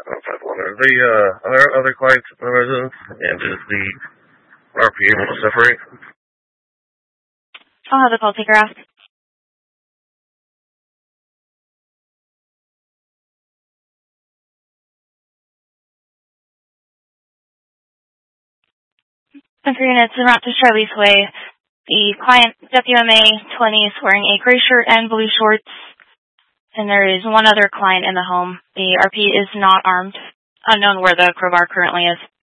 5-1. Are the other clients in the residence, and is the RP able to separate? I'll have the call taker ask. For units en route to Charlie's Way, the client, WMA 20, is wearing a gray shirt and blue shorts, and there is one other client in the home. The RP is not armed. Unknown where the crowbar currently is.